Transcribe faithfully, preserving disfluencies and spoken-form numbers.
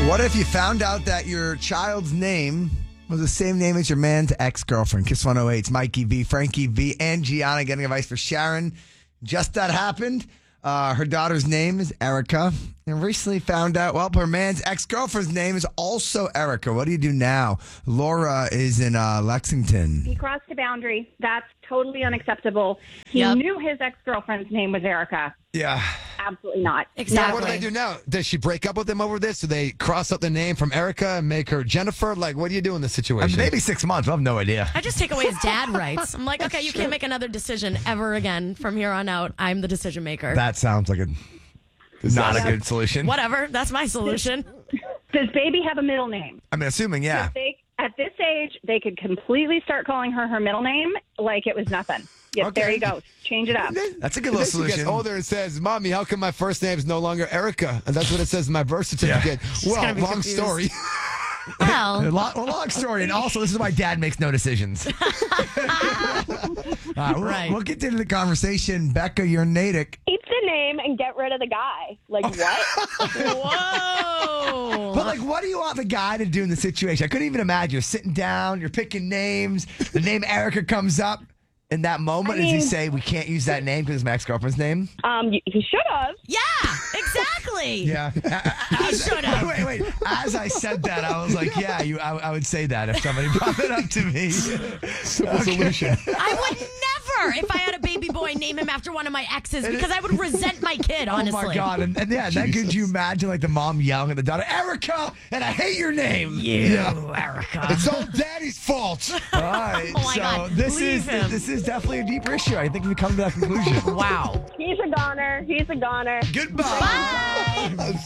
What if you found out that your child's name was the same name as your man's ex-girlfriend? Kiss one oh eight. It's Mikey V, Frankie V, and Gianna getting advice for Sharon. Just that happened. Uh, her daughter's name is Erica. And recently found out, well, her man's ex-girlfriend's name is also Erica. What do you do now? Laura is in uh, Lexington. He crossed a boundary. That's totally unacceptable. He Yep. knew his ex-girlfriend's name was Erica. Yeah. Absolutely not. Exactly. Now, what do they do now? Does she break up with him over this? Do they cross out the name from Erica and make her Jennifer? Like, what do you do in this I situation? mean, maybe six months. I have no idea. I just take away his dad rights. I'm like, okay, you can't make another decision ever again from here on out. I'm the decision maker. That sounds like a not a good solution. Whatever. That's my solution. Does baby have a middle name? I mean, assuming, yeah. They, at this age, they could completely start calling her her middle name like it was nothing. Yep, Okay. there you go. Change it up. That's a good And little then she gets solution. older and says, "Mommy, how come my first name's no longer Erica?" And that's what it says in my birth certificate. Well, gonna be long confused. story. A Well, long, a long story, and also this is why Dad makes no decisions. uh, we'll, Right. we'll get into the conversation. Becca, you're Natick. Keep the name and get rid of the guy. Like, what? whoa. But like, what do you want the guy to do in the situation? I couldn't even imagine. You're sitting down, you're picking names. The name Erica comes up. In that moment, I does he mean- say we can't use that name because it's my ex-girlfriend's name? um, you, you should have. Yeah, exactly. Yeah. He should have. Wait, wait. As I said that, I was like, yeah, you. I, I would say that if somebody brought it up to me. Simple solution. I would never, if I had a baby boy, name him after one of my exes because I would resent my kid, honestly. Oh my God. And, and yeah, then could you imagine like the mom yelling at the daughter, Erica, and I hate your name. You, Erica. It's all Daddy's fault. All right. Oh my so God, this leave is him. this is definitely a deeper issue. I think we come to that conclusion. Wow. He's a goner. He's a goner. Goodbye. Bye.